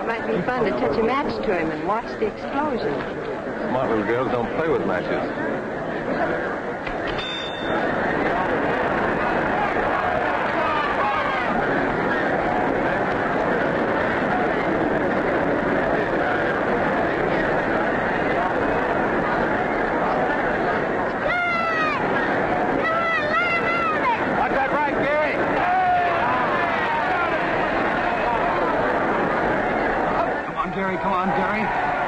Might be fun to touch a match to him and watch the explosion. Smart little girls don't play with matches. Come on, Gary.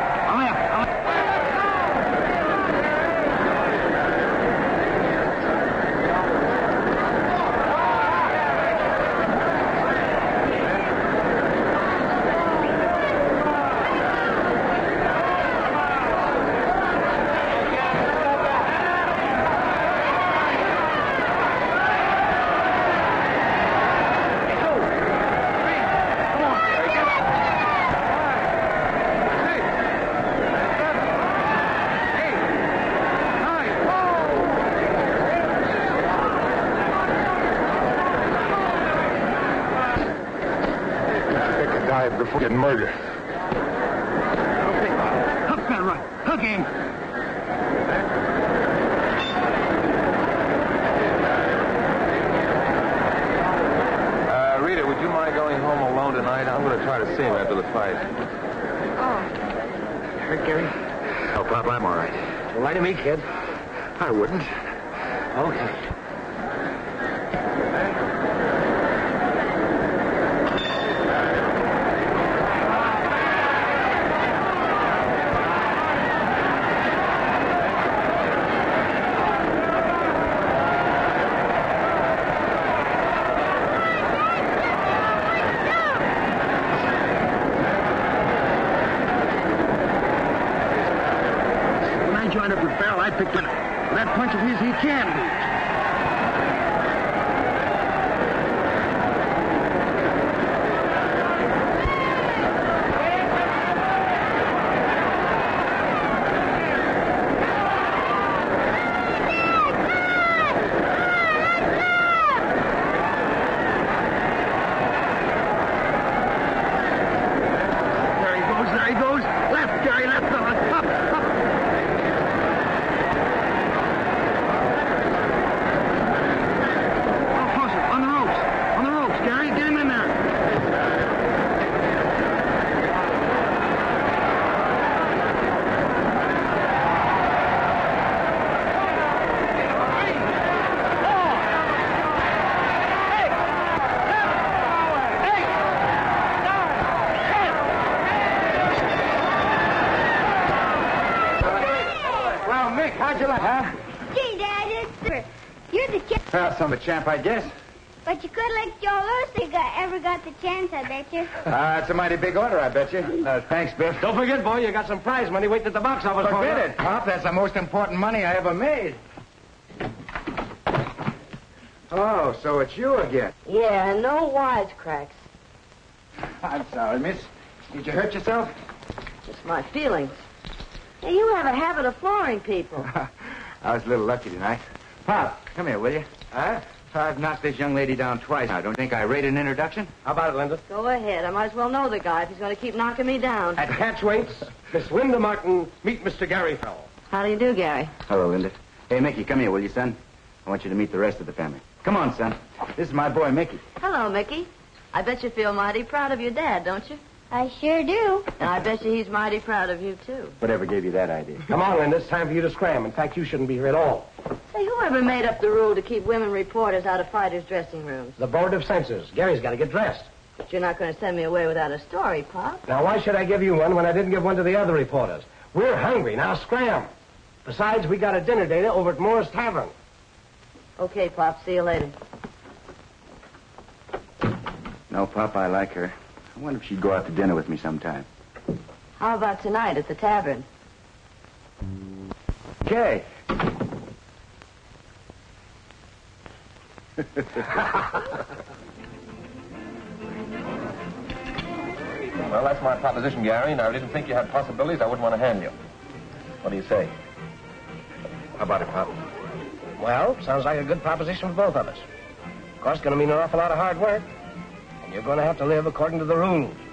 Before getting murdered. Okay, hook that right. Hook him. Rita, would you mind going home alone tonight? I'm going to try to see him after the fight. Oh. Hurt, Gary? Oh, Pop, I'm all right. Well, lie to me, kid. I wouldn't. Okay. Joined up with Farrell, I picked up that punch of his, he can beat. There he goes. Left, Gary, left, fella. Up. How'd you like, huh? Gee, Dad, you're the champ. Well, some of a champ, I guess. But you could let Joe loose if you ever got the chance, I bet you. It's a mighty big order, I bet you. Thanks, Biff. Don't forget, boy, you got some prize money waiting at the box office. Forget it, Pop. That's the most important money I ever made. Oh, so it's you again. Yeah, no wisecracks. I'm sorry, miss. Did you hurt yourself? Just my feelings. Hey, you have a habit of flooring people. I was a little lucky tonight. Pop, come here, will you? Huh? I've knocked this young lady down twice now. Don't you think I rate an introduction? How about it, Linda? Go ahead. I might as well know the guy if he's going to keep knocking me down. At Catchwaits, Miss Linda Martin, meet Mr. Gary Farrell. How do you do, Gary? Hello, Linda. Hey, Mickey, come here, will you, son? I want you to meet the rest of the family. Come on, son. This is my boy, Mickey. Hello, Mickey. I bet you feel mighty proud of your dad, don't you? I sure do. And I bet you he's mighty proud of you, too. Whatever gave you that idea? Come on, Linda. It's time for you to scram. In fact, you shouldn't be here at all. Say, whoever made up the rule to keep women reporters out of fighters' dressing rooms? The Board of Censors. Gary's got to get dressed. But you're not going to send me away without a story, Pop. Now, why should I give you one when I didn't give one to the other reporters? We're hungry. Now, scram. Besides, we got a dinner date over at Moore's Tavern. Okay, Pop. See you later. No, Pop, I like her. I wonder if she'd go out to dinner with me sometime. How about tonight at the tavern? Okay. Well, that's my proposition, Gary, and I didn't think you had possibilities I wouldn't want to hand you. What do you say? How about it, Pop? Well, sounds like a good proposition for both of us. Of course, going to mean an awful lot of hard work. And you're going to have to live according to the rules.